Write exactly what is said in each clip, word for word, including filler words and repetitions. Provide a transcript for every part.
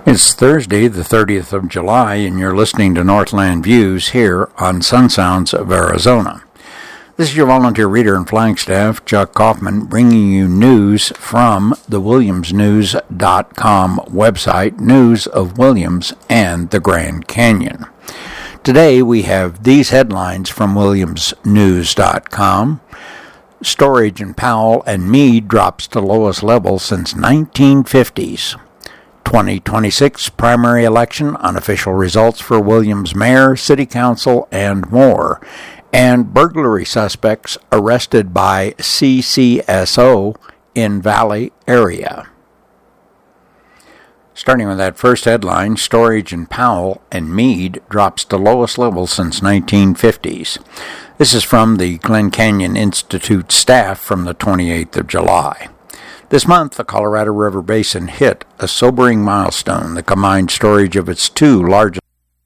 It's Thursday, the thirtieth of July, and you're listening to Northland Views here on Sun Sounds of Arizona. This is your volunteer reader in Flagstaff, Chuck Kaufman, bringing you news from the Williams News dot com website, news of Williams and the Grand Canyon. Today we have these headlines from Williams News dot com. Storage in Powell and Meade drops to lowest level since nineteen fifties. twenty twenty-six primary election, unofficial results for Williams mayor, city council, and more. And burglary suspects arrested by C C S O in Valley area. Starting with that first headline, storage in Powell and Meade drops to lowest level since nineteen fifties. This is from the Glen Canyon Institute staff from the twenty-eighth of July. This month, the Colorado River Basin hit a sobering milestone, the combined storage of its two largest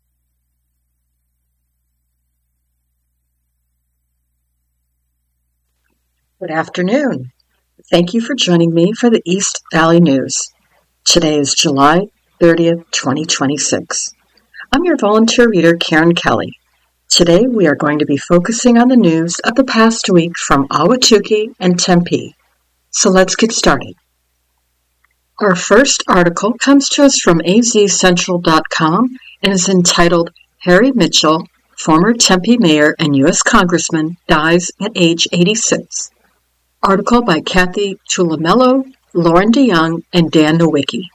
Good afternoon. Thank you for joining me for the East Valley News. Today is July thirtieth, twenty twenty-six. I'm your volunteer reader, Karen Kelly. Today we are going to be focusing on the news of the past week from Ahwatukee and Tempe. So let's get started. Our first article comes to us from A Z Central dot com and is entitled, Harry Mitchell, former Tempe mayor and U S congressman, dies at age eighty-six. Article by Kathy Tulamello, Lauren DeYoung, and Dan Nowicki.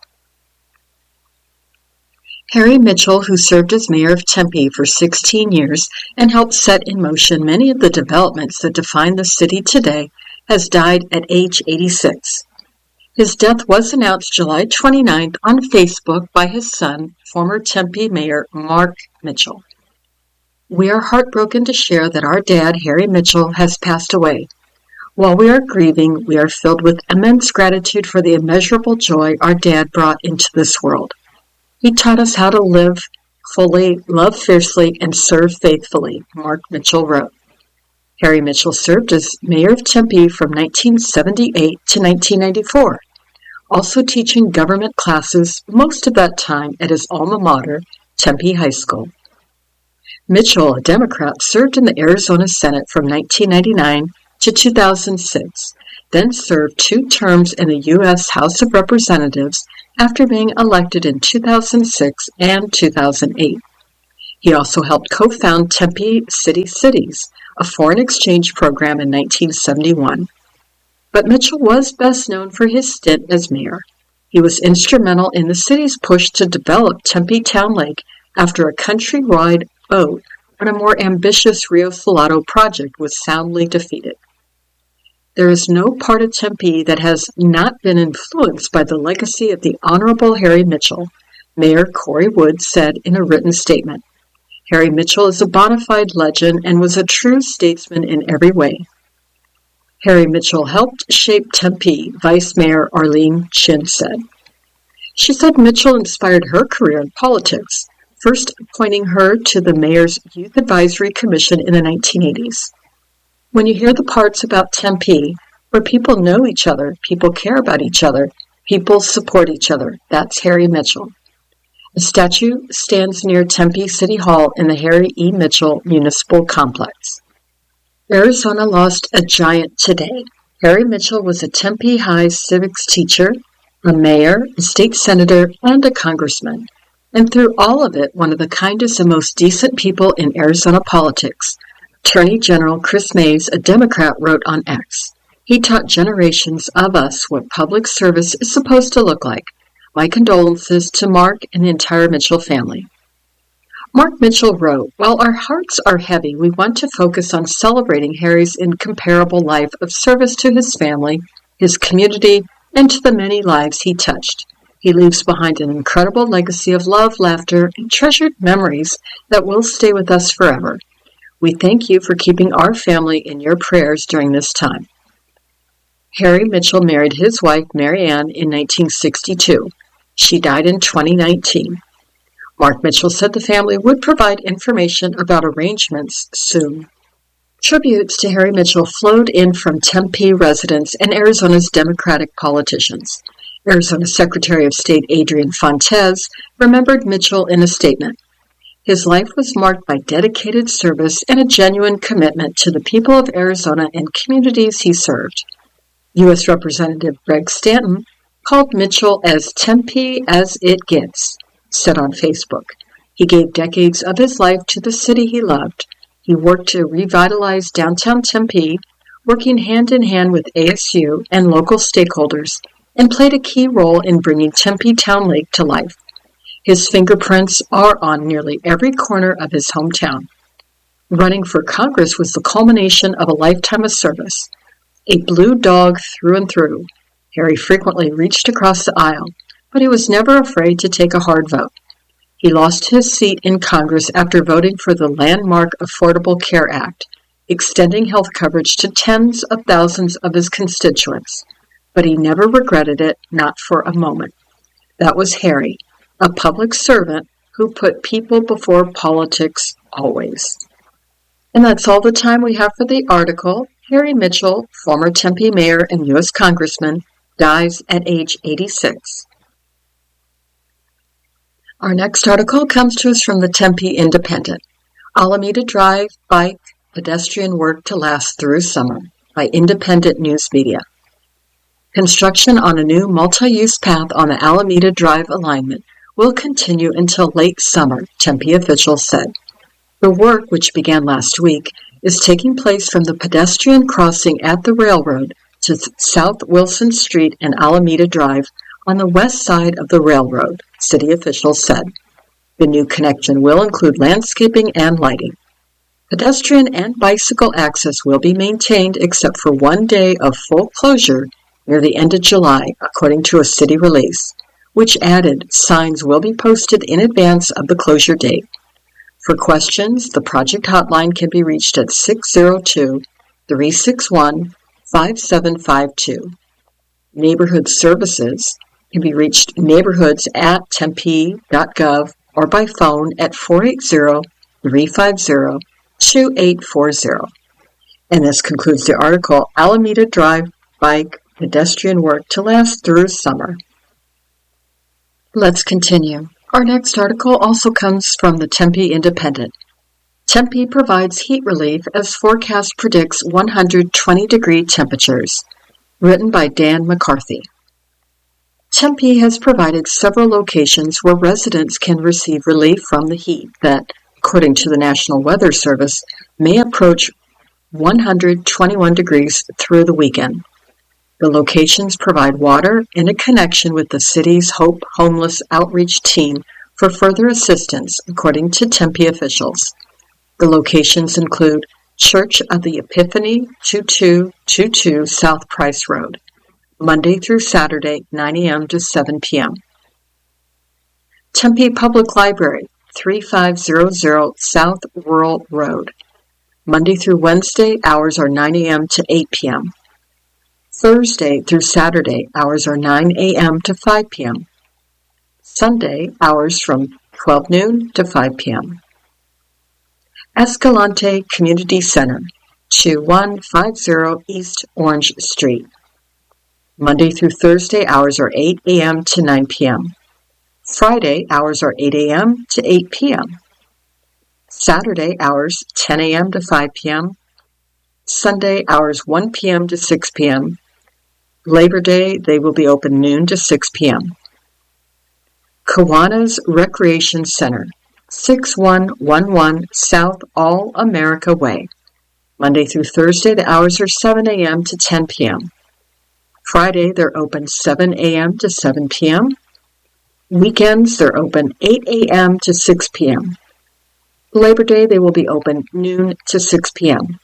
Harry Mitchell, who served as mayor of Tempe for sixteen years and helped set in motion many of the developments that define the city today, has died at age eighty-six. His death was announced July twenty-ninth on Facebook by his son, former Tempe Mayor Mark Mitchell. We are heartbroken to share that our dad, Harry Mitchell, has passed away. While we are grieving, we are filled with immense gratitude for the immeasurable joy our dad brought into this world. He taught us how to live fully, love fiercely, and serve faithfully, Mark Mitchell wrote. Harry Mitchell served as mayor of Tempe from nineteen seventy-eight to nineteen ninety-four, also teaching government classes most of that time at his alma mater, Tempe High School. Mitchell, a Democrat, served in the Arizona Senate from nineteen ninety-nine to two thousand six, then served two terms in the U S House of Representatives after being elected in two thousand six and two thousand eight. He also helped co-found Tempe City Cities, a foreign exchange program in nineteen seventy-one. But Mitchell was best known for his stint as mayor. He was instrumental in the city's push to develop Tempe Town Lake after a countrywide vote on a more ambitious Rio Salado project was soundly defeated. There is no part of Tempe that has not been influenced by the legacy of the Honorable Harry Mitchell, Mayor Corey Wood said in a written statement. Harry Mitchell is a bona fide legend and was a true statesman in every way. Harry Mitchell helped shape Tempe, Vice Mayor Arlene Chin said. She said Mitchell inspired her career in politics, first appointing her to the Mayor's Youth Advisory Commission in the nineteen eighties. When you hear the parts about Tempe, where people know each other, people care about each other, people support each other, that's Harry Mitchell. A statue stands near Tempe City Hall in the Harry E. Mitchell Municipal Complex. Arizona lost a giant today. Harry Mitchell was a Tempe High civics teacher, a mayor, a state senator, and a congressman. And through all of it, one of the kindest and most decent people in Arizona politics. Attorney General Chris Mays, a Democrat, wrote on X. He taught generations of us what public service is supposed to look like. My condolences to Mark and the entire Mitchell family. Mark Mitchell wrote, while our hearts are heavy, we want to focus on celebrating Harry's incomparable life of service to his family, his community, and to the many lives he touched. He leaves behind an incredible legacy of love, laughter, and treasured memories that will stay with us forever. We thank you for keeping our family in your prayers during this time. Harry Mitchell married his wife, Mary Ann, in nineteen sixty-two. She died in twenty nineteen. Mark Mitchell said the family would provide information about arrangements soon. Tributes to Harry Mitchell flowed in from Tempe residents and Arizona's Democratic politicians. Arizona Secretary of State Adrian Fontes remembered Mitchell in a statement. His life was marked by dedicated service and a genuine commitment to the people of Arizona and communities he served. U S Representative Greg Stanton called Mitchell as Tempe as it gets, said on Facebook. He gave decades of his life to the city he loved. He worked to revitalize downtown Tempe, working hand in hand with A S U and local stakeholders, and played a key role in bringing Tempe Town Lake to life. His fingerprints are on nearly every corner of his hometown. Running for Congress was the culmination of a lifetime of service. A blue dog through and through, Harry frequently reached across the aisle, but he was never afraid to take a hard vote. He lost his seat in Congress after voting for the landmark Affordable Care Act, extending health coverage to tens of thousands of his constituents. But he never regretted it, not for a moment. That was Harry, a public servant who put people before politics always. And that's all the time we have for the article. Harry Mitchell, former Tempe mayor and U S congressman, dies at age eighty-six. Our next article comes to us from the Tempe Independent. Alameda Drive bike pedestrian work to last through summer by Independent News Media. Construction on a new multi-use path on the Alameda Drive alignment will continue until late summer, Tempe officials said. The work, which began last week, is taking place from the pedestrian crossing at the railroad to South Wilson Street and Alameda Drive on the west side of the railroad, city officials said. The new connection will include landscaping and lighting. Pedestrian and bicycle access will be maintained except for one day of full closure near the end of July, according to a city release, which added signs will be posted in advance of the closure date. For questions, the project hotline can be reached at six zero two, three six one, five seven five two. Neighborhood services can be reached neighborhoods at tempe dot gov or by phone at four eight zero, three five zero, two eight four zero. And this concludes the article, Alameda Drive Bike Pedestrian Work to Last Through Summer. Let's continue. Our next article also comes from the Tempe Independent. Tempe provides heat relief as forecast predicts one hundred twenty degree temperatures. Written by Dan McCarthy. Tempe has provided several locations where residents can receive relief from the heat that, according to the National Weather Service, may approach one hundred twenty-one degrees through the weekend. The locations provide water and a connection with the city's Hope Homeless Outreach Team for further assistance, according to Tempe officials. The locations include Church of the Epiphany, twenty-two twenty-two South Price Road, Monday through Saturday, nine a.m. to seven p.m. Tempe Public Library, thirty-five hundred South Rural Road, Monday through Wednesday, hours are nine a.m. to eight p.m. Thursday through Saturday, hours are nine a.m. to five p.m. Sunday, hours from twelve noon to five p.m. Escalante Community Center, twenty-one fifty East Orange Street. Monday through Thursday, hours are eight a.m. to nine p.m. Friday, hours are eight a.m. to eight p.m. Saturday, hours ten a.m. to five p.m. Sunday, hours one p.m. to six p.m. Labor Day, they will be open noon to six p.m. Kiwanis Recreation Center, sixty-one eleven South All America Way. Monday through Thursday, the hours are seven a.m. to ten p.m. Friday, they're open seven a.m. to seven p.m. Weekends, they're open eight a.m. to six p.m. Labor Day, they will be open noon to six p.m.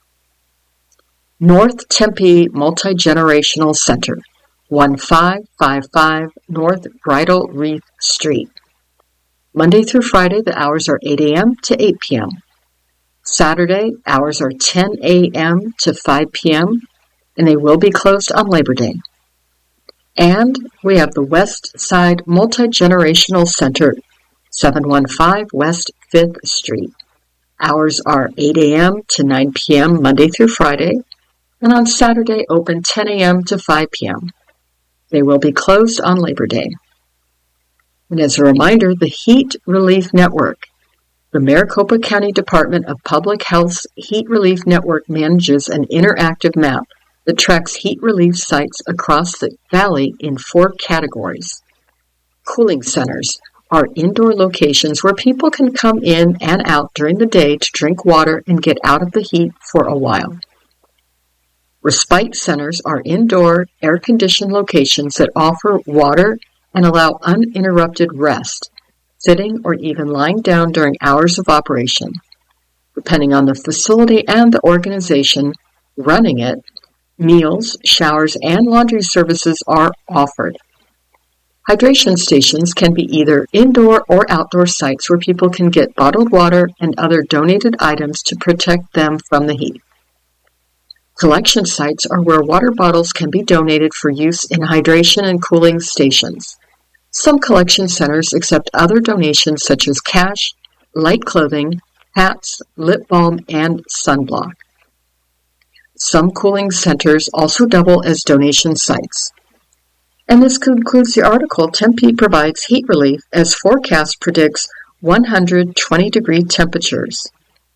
North Tempe Multi-Generational Center, fifteen fifty-five North Bridal Wreath Street. Monday through Friday, the hours are eight a.m. to eight p.m. Saturday, hours are ten a.m. to five p.m., and they will be closed on Labor Day. And we have the West Side Multi-Generational Center, seven fifteen West fifth Street. Hours are eight a.m. to nine p.m. Monday through Friday, and on Saturday open ten a.m. to five p.m. They will be closed on Labor Day. And as a reminder, the Heat Relief Network. The Maricopa County Department of Public Health's Heat Relief Network manages an interactive map that tracks heat relief sites across the valley in four categories. Cooling centers are indoor locations where people can come in and out during the day to drink water and get out of the heat for a while. Respite centers are indoor, air-conditioned locations that offer water and allow uninterrupted rest, sitting or even lying down during hours of operation. Depending on the facility and the organization running it, meals, showers, and laundry services are offered. Hydration stations can be either indoor or outdoor sites where people can get bottled water and other donated items to protect them from the heat. Collection sites are where water bottles can be donated for use in hydration and cooling stations. Some collection centers accept other donations such as cash, light clothing, hats, lip balm, and sunblock. Some cooling centers also double as donation sites. And this concludes the article. Tempe provides heat relief as forecast predicts one hundred twenty degree temperatures.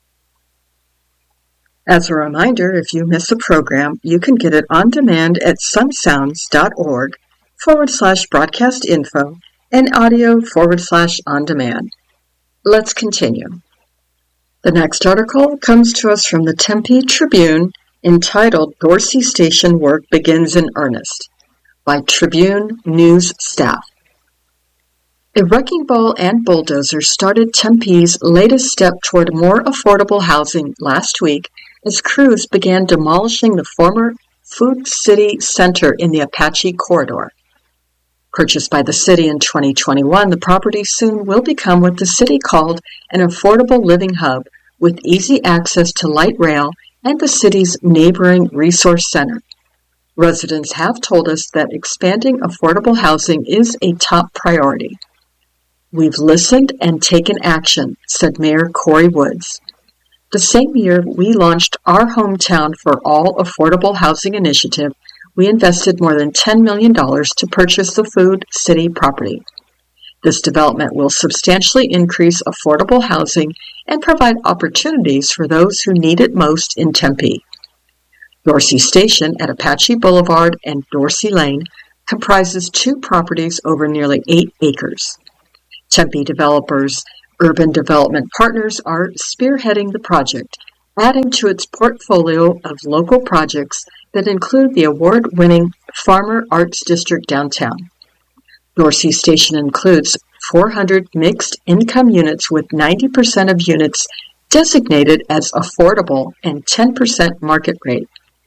As a reminder, if you miss a program, you can get it on demand at sunsounds.org forward slash broadcast info and audio forward slash on demand. Let's continue. The next article comes to us from the Tempe Tribune, entitled Dorsey Station Work Begins in Earnest, by Tribune News staff. A wrecking ball and bulldozer started Tempe's latest step toward more affordable housing last week as crews began demolishing the former Food City Center in the Apache Corridor. Purchased by the city in twenty twenty-one, the property soon will become what the city called an affordable living hub with easy access to light rail and the city's neighboring resource center. Residents have told us that expanding affordable housing is a top priority. We've listened and taken action, said Mayor Corey Woods. The same year we launched our Hometown for All Affordable Housing initiative, we invested more than ten million dollars to purchase the Food City property. This development will substantially increase affordable housing and provide opportunities for those who need it most in Tempe. Dorsey Station at Apache Boulevard and Dorsey Lane comprises two properties over nearly eight acres. Tempe developers Urban Development Partners are spearheading the project, adding to its portfolio of local projects that include the award-winning Farmer Arts District downtown. Dorsey Station includes four hundred mixed-income units with ninety percent of units designated as affordable and ten percent market rate,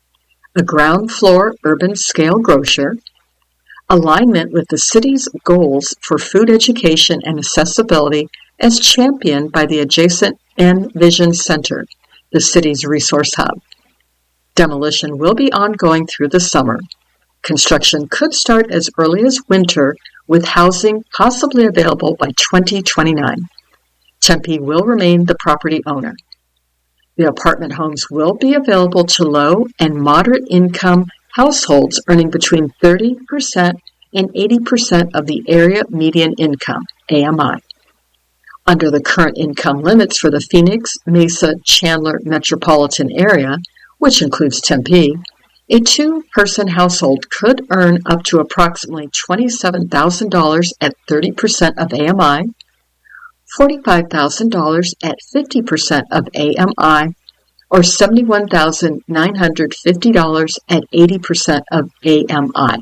a ground-floor urban-scale grocer, alignment with the city's goals for food education and accessibility as championed by the adjacent Envision Center, the city's resource hub. Demolition will be ongoing through the summer. Construction could start as early as winter, with housing possibly available by twenty twenty-nine. Tempe will remain the property owner. The apartment homes will be available to low and moderate income households earning between thirty percent and eighty percent of the area median income, A M I. Under the current income limits for the Phoenix, Mesa, Chandler metropolitan area, which includes Tempe, a two-person household could earn up to approximately twenty-seven thousand dollars at thirty percent of A M I, forty-five thousand dollars at fifty percent of A M I, or seventy-one thousand nine hundred fifty dollars at eighty percent of A M I.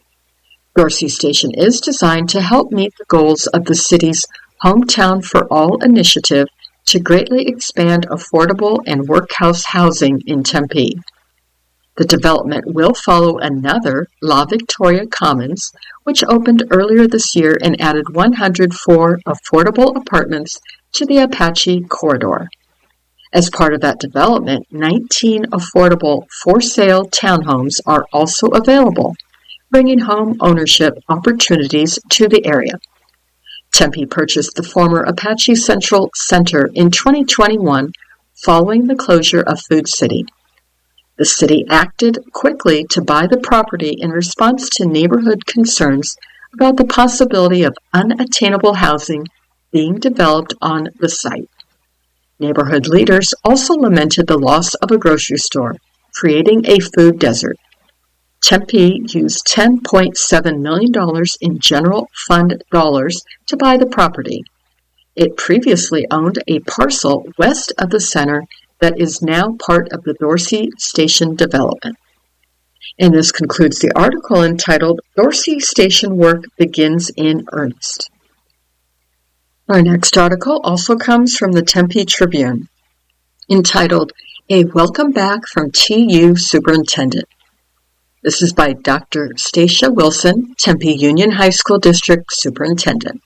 Dorsey Station is designed to help meet the goals of the city's Hometown for All initiative to greatly expand affordable and workhouse housing in Tempe. The development will follow another, La Victoria Commons, which opened earlier this year and added one hundred four affordable apartments to the Apache Corridor. As part of that development, nineteen affordable for-sale townhomes are also available, bringing home ownership opportunities to the area. Tempe purchased the former Apache Central Center in twenty twenty-one following the closure of Food City. The The city acted quickly to buy the property in response to neighborhood concerns about the possibility of unattainable housing being developed on the site. Neighborhood leaders also lamented the loss of a grocery store, creating a food desert. Tempe used ten point seven million dollars in general fund dollars to buy the property. It previously owned a parcel west of the center that is now part of the Dorsey Station development. And this concludes the article entitled, Dorsey Station Work Begins in Earnest. Our next article also comes from the Tempe Tribune, entitled, A Welcome Back from T U Superintendent. This is by Doctor Stacia Wilson, Tempe Union High School District Superintendent.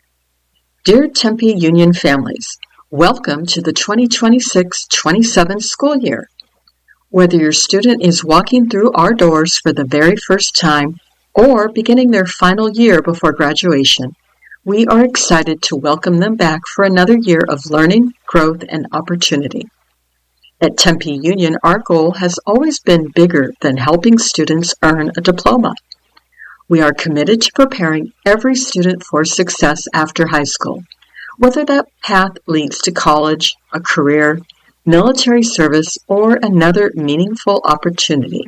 Dear Tempe Union families, welcome to the twenty twenty-six twenty-seven school year. Whether your student is walking through our doors for the very first time or beginning their final year before graduation, we are excited to welcome them back for another year of learning, growth, and opportunity. At Tempe Union, our goal has always been bigger than helping students earn a diploma. We are committed to preparing every student for success after high school, whether that path leads to college, a career, military service, or another meaningful opportunity.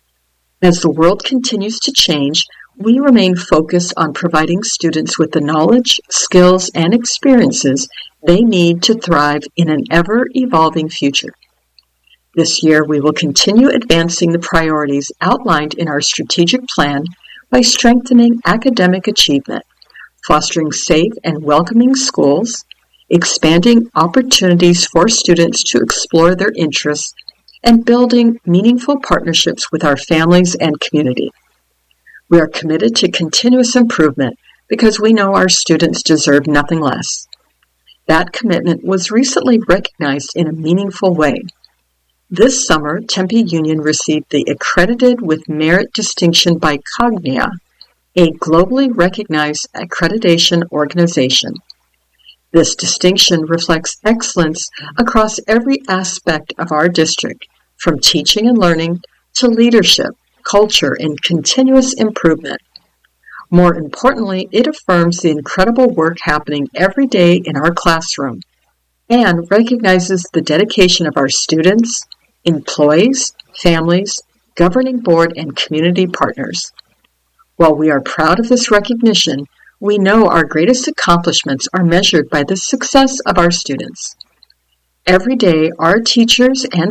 As the world continues to change, we remain focused on providing students with the knowledge, skills, and experiences they need to thrive in an ever-evolving future. This year, we will continue advancing the priorities outlined in our strategic plan by strengthening academic achievement, fostering safe and welcoming schools, expanding opportunities for students to explore their interests, and building meaningful partnerships with our families and community. We are committed to continuous improvement because we know our students deserve nothing less. That commitment was recently recognized in a meaningful way. This summer, Tempe Union received the Accredited with Merit distinction by Cognia, a globally recognized accreditation organization. This distinction reflects excellence across every aspect of our district, from teaching and learning to leadership, culture, and continuous improvement. More importantly, it affirms the incredible work happening every day in our classroom and recognizes the dedication of our students, employees, families, governing board, and community partners. While we are proud of this recognition, we know our greatest accomplishments are measured by the success of our students. Every day, our teachers and